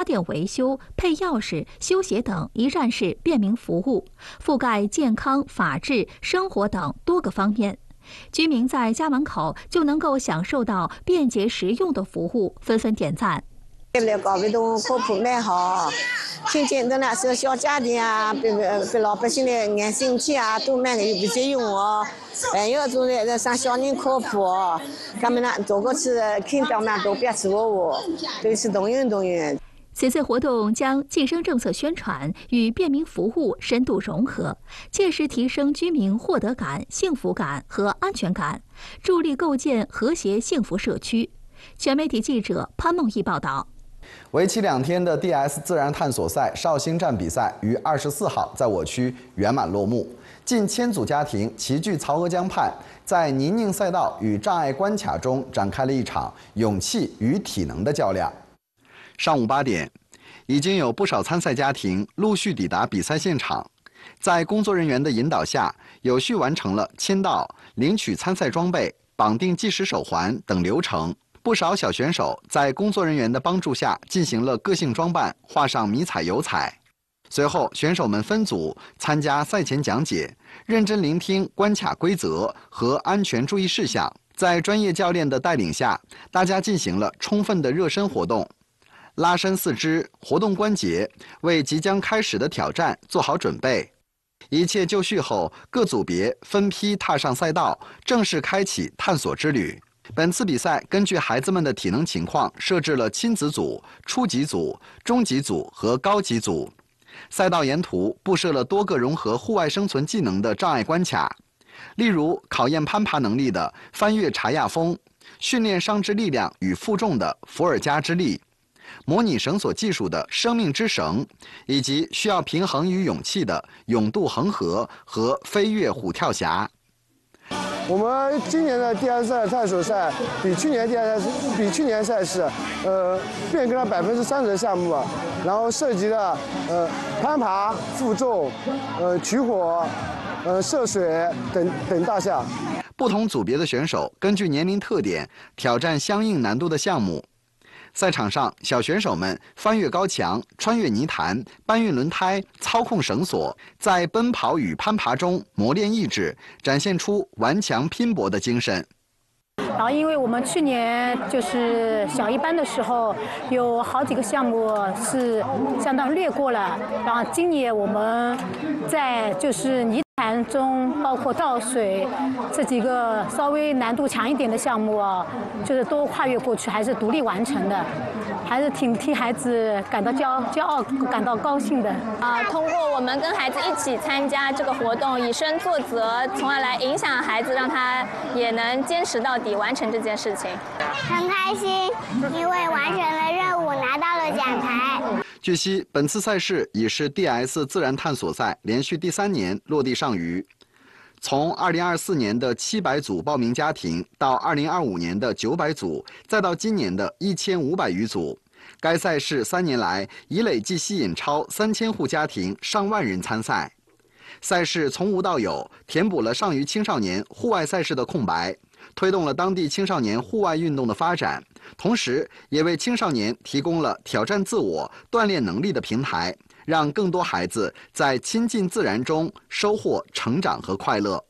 电维修、配钥匙、修鞋等一站式便民服务，覆盖健康、法治、生活等多个方面。居民在家门口就能够享受到便捷实用的服务，纷纷点赞。 来搞活动科普蛮好，亲近的那些小家庭啊，给老百姓的眼身体啊，都蛮有比较用哦。还有就是上小人科普，他们那走过去看到嘛都别吃我，都是动员。 此次活动将计生政策宣传与便民服务深度融合，切实提升居民获得感、幸福感和安全感，助力构建和谐幸福社区。全媒体记者潘梦毅报道。 为期2天的 DS 自然探索赛绍兴站比赛于24号在我区圆满落幕，近1000组家庭齐聚曹娥江畔，在泥泞赛道与障碍关卡中展开了一场勇气与体能的较量。上午8点，已经有不少参赛家庭陆续抵达比赛现场，在工作人员的引导下，有序完成了签到、领取参赛装备、绑定计时手环等流程。不少小选手在工作人员的帮助下进行了个性装扮，画上迷彩油彩。随后，选手们分组参加赛前讲解，认真聆听关卡规则和安全注意事项。在专业教练的带领下，大家进行了充分的热身活动，拉伸四肢，活动关节，为即将开始的挑战做好准备。一切就绪后，各组别分批踏上赛道，正式开启探索之旅。本次比赛根据孩子们的体能情况设置了亲子组、初级组、中级组和高级组。赛道沿途布设了多个融合户外生存技能的障碍关卡，例如考验攀爬能力的翻越查亚峰，训练上肢力量与负重的伏尔加之力，模拟绳索技术的生命之绳，以及需要平衡与勇气的勇渡恒河和飞跃虎跳峡。 我们今年的DS探索赛比去年赛事，变更了30%的项目，然后涉及了攀爬、负重、取火、涉水等大项。 不同组别的选手根据年龄特点挑战相应难度的项目。赛场上，小选手们翻越高墙、穿越泥潭、搬运轮胎、操控绳索，在奔跑与攀爬中磨练意志，展现出顽强拼搏的精神。 然后，因为我们去年就是小一班的时候，有好几个项目是相当略过了，然后今年我们在就是泥潭中，包括倒水这几个稍微难度强一点的项目啊，就是都跨越过去，还是独立完成的，还是挺替孩子感到骄傲、感到高兴的。 通过我们跟孩子一起参加这个活动，以身作则，从而来影响孩子，让他也能坚持到底，完成这件事情。 很开心，因为完成了任务，拿到了奖牌。 据悉，本次赛事已是 DS 自然探索赛连续第3年落地上虞。从2024年的700组报名家庭，到2025年的900组，再到今年的1500余组，该赛事3年来已累计吸引超3000户家庭、上万人参赛。赛事从无到有，填补了上虞青少年户外赛事的空白，推动了当地青少年户外运动的发展，同时也为青少年提供了挑战自我、锻炼能力的平台，让更多孩子在亲近自然中收获成长和快乐。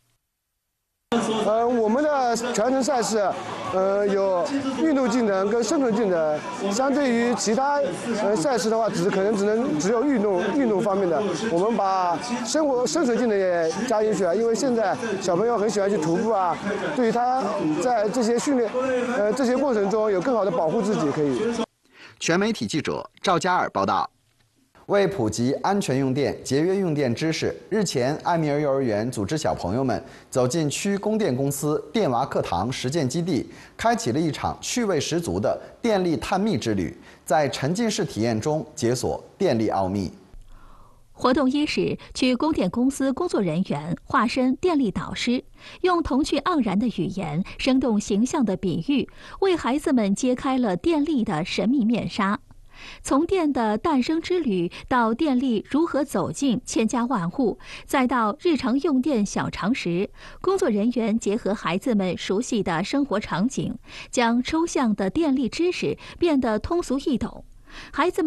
我们的全程赛事，有运动技能跟生存技能。相对于其他赛事的话，只有运动方面的。我们把生存技能也加进去了，因为现在小朋友很喜欢去徒步啊，对于他在这些训练这些过程中有更好的保护自己可以。 全媒体记者赵佳尔报道。为普及安全用电、节约用电知识，日前，艾米尔幼儿园组织小朋友们走进区供电公司电娃课堂实践基地，开启了一场趣味十足的电力探秘之旅，在沉浸式体验中解锁电力奥秘。 活动伊始，区供电公司工作人员化身电力导师，用童趣盎然的语言、生动形象的比喻，为孩子们揭开了电力的神秘面纱。从电的诞生之旅到电力如何走进千家万户，再到日常用电小常识，工作人员结合孩子们熟悉的生活场景，将抽象的电力知识变得通俗易懂。孩子们